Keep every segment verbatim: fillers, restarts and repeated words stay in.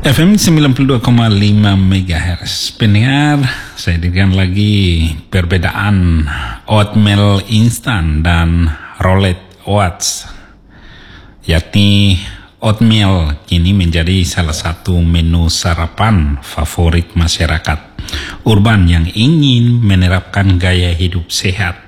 F M sembilan puluh dua koma lima megahertz. Pendengar, saya hadirkan lagi perbedaan oatmeal instan dan Roulette Oats, yakni oatmeal kini menjadi salah satu menu sarapan favorit masyarakat urban yang ingin menerapkan gaya hidup sehat.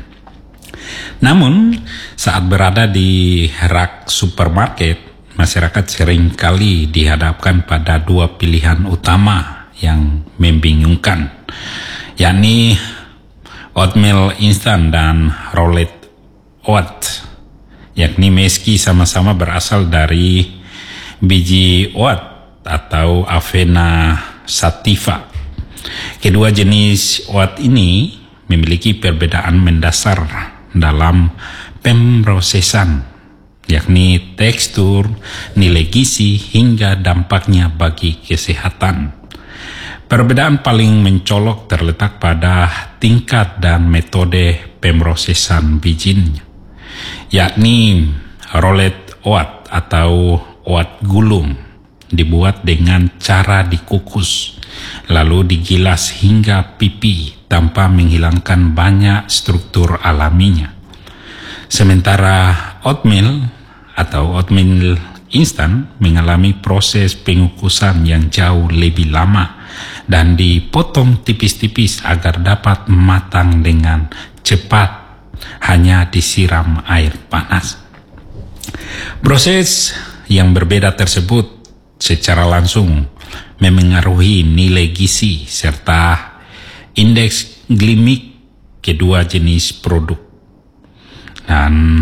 Namun, saat berada di rak supermarket, masyarakat sering kali dihadapkan pada dua pilihan utama yang membingungkan, yakni oatmeal instan dan Roulette Oats, yakni meski sama-sama berasal dari biji oat atau Avena sativa. Kedua jenis oat ini memiliki perbedaan mendasar dalam pemrosesan, yakni tekstur, nilai gizi, hingga dampaknya bagi kesehatan. Perbedaan paling mencolok terletak pada tingkat dan metode pemrosesan bijinya, yakni Roulette Oats atau oat gulung dibuat dengan cara dikukus, lalu digilas hingga pipih tanpa menghilangkan banyak struktur alaminya. Sementara oatmeal atau oatmeal instan mengalami proses pengukusan yang jauh lebih lama dan dipotong tipis-tipis agar dapat matang dengan cepat hanya disiram air panas. Proses yang berbeda tersebut secara langsung memengaruhi nilai gizi serta indeks glikemik kedua jenis produk. Dan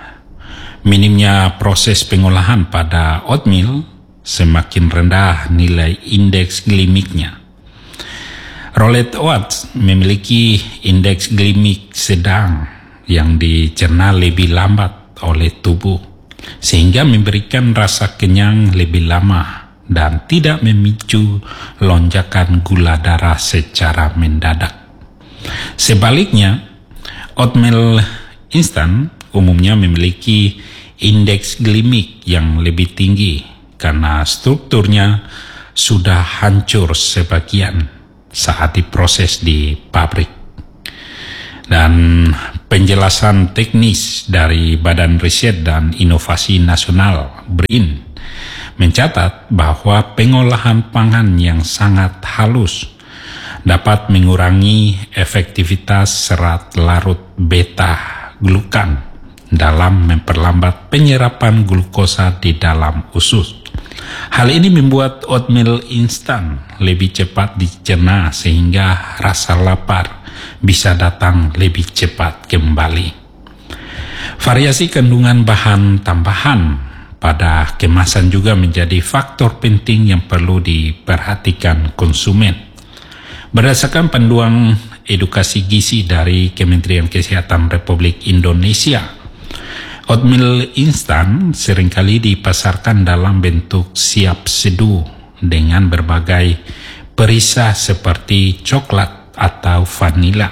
minimnya proses pengolahan pada oatmeal semakin rendah nilai indeks glikemiknya. Roulette Oats memiliki indeks glikemik sedang yang dicerna lebih lambat oleh tubuh, sehingga memberikan rasa kenyang lebih lama dan tidak memicu lonjakan gula darah secara mendadak. Sebaliknya, oatmeal instan umumnya memiliki indeks glikemik yang lebih tinggi karena strukturnya sudah hancur sebagian saat diproses di pabrik. Dan penjelasan teknis dari Badan Riset dan Inovasi Nasional B R I N mencatat bahwa pengolahan pangan yang sangat halus dapat mengurangi efektivitas serat larut beta glukan dalam memperlambat penyerapan glukosa di dalam usus. Hal ini membuat oatmeal instan lebih cepat dicerna sehingga rasa lapar bisa datang lebih cepat kembali. Variasi kandungan bahan tambahan pada kemasan juga menjadi faktor penting yang perlu diperhatikan konsumen. Berdasarkan panduan edukasi gizi dari Kementerian Kesehatan Republik Indonesia, oatmeal instan seringkali dipasarkan dalam bentuk siap seduh dengan berbagai perisa seperti coklat atau vanila.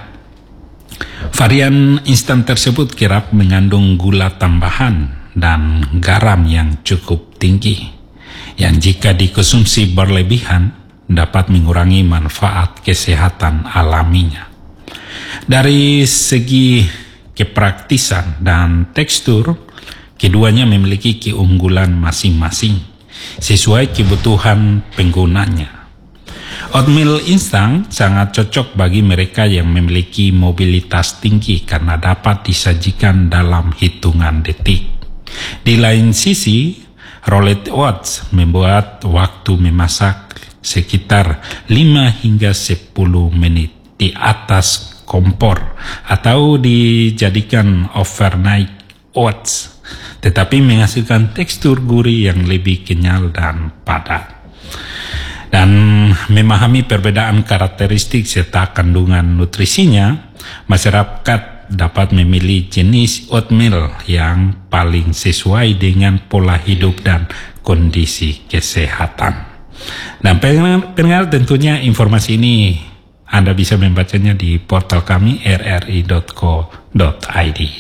Varian instan tersebut kerap mengandung gula tambahan dan garam yang cukup tinggi, yang jika dikonsumsi berlebihan dapat mengurangi manfaat kesehatan alaminya. Dari segi kepraktisan dan tekstur, keduanya memiliki keunggulan masing-masing sesuai kebutuhan penggunanya. Oatmeal instan sangat cocok bagi mereka yang memiliki mobilitas tinggi karena dapat disajikan dalam hitungan detik. Di lain sisi, Roulette Oats membuat waktu memasak sekitar lima hingga sepuluh menit di atas kompor atau dijadikan overnight oats, tetapi menghasilkan tekstur gurih yang lebih kenyal dan padat. Dan memahami perbedaan karakteristik serta kandungan nutrisinya, masyarakat dapat memilih jenis oatmeal yang paling sesuai dengan pola hidup dan kondisi kesehatan. Dan pendengar, pendengar tentunya informasi ini Anda bisa membacanya di portal kami r r i dot co dot i d.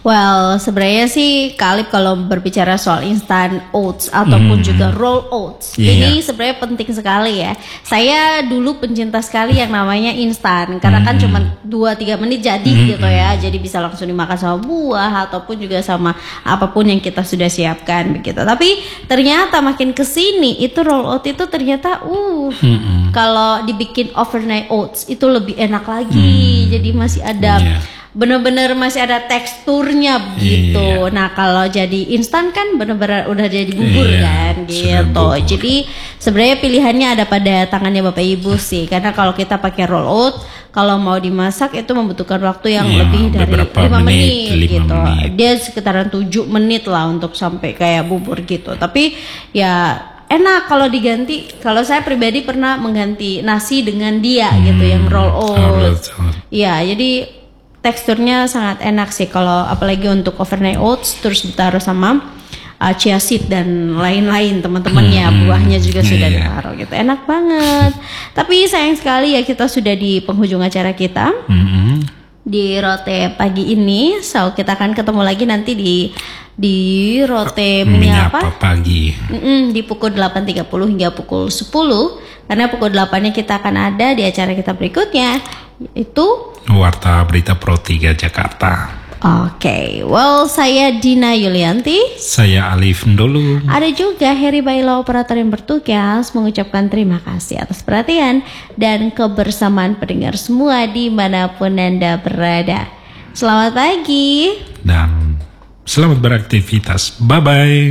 Well, sebenarnya sih Kalib kalau berbicara soal instant oats ataupun Hmm. juga roll oats, Iya. ini sebenarnya penting sekali ya. Saya dulu pencinta sekali yang namanya instan, karena kan cuma dua tiga menit jadi gitu ya. Jadi bisa langsung dimakan sama buah ataupun juga sama apapun yang kita sudah siapkan begitu. Tapi ternyata makin kesini itu roll oat itu ternyata uh Mm-mm. kalau dibikin overnight oats itu lebih enak lagi. Jadi masih ada Iya. bener-bener masih ada teksturnya begitu. Iya. Nah kalau jadi instan kan bener-bener udah jadi bubur Iya, kan sudah gitu. bubur. Jadi sebenarnya pilihannya ada pada tangannya Bapak Ibu sih. Karena kalau kita pakai roll oat, kalau mau dimasak itu membutuhkan waktu yang Iya, lebih dari beberapa lima menit, menit, lima gitu. menit. Dia sekitaran tujuh menit lah untuk sampai kayak bubur gitu. Tapi ya enak kalau diganti. Kalau saya pribadi pernah mengganti nasi dengan dia gitu yang roll oat. Iya, jadi teksturnya sangat enak sih kalau apalagi untuk overnight oats terus ditaruh sama uh, chia seed dan lain-lain teman-temannya, buahnya juga sudah iya. ditaruh gitu. Enak banget. Tapi sayang sekali ya kita sudah di penghujung acara kita Mm-mm. di Rote pagi ini. So kita akan ketemu lagi nanti di di Rote Menyapa Menyapa pagi. Mm-mm, di pukul delapan tiga puluh hingga pukul sepuluh. Karena pukul delapan-nya kita akan ada di acara kita berikutnya, yaitu Warta Berita Pro tiga Jakarta. Oke, well saya Dina Yulianti. Saya Alif dulu. Ada juga Heri Baila operator yang bertugas mengucapkan terima kasih atas perhatian dan kebersamaan pendengar semua dimanapun Anda berada. Selamat pagi. Dan selamat beraktivitas. Bye-bye.